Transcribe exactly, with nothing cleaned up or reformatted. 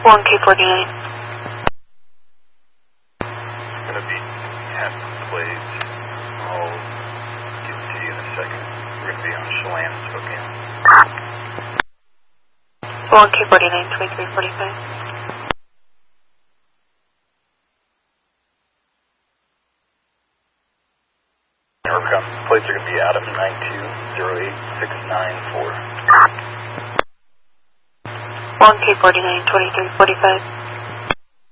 one K forty-nine. It's going to be half plays. I'll give it to you in a second. We're going to be on Chelan and Spokane. one K forty-nine, twenty-three forty-five. Aircraft plates are going to be Adam nine two zero eight six nine four. one K forty-nine, twenty-three forty-five.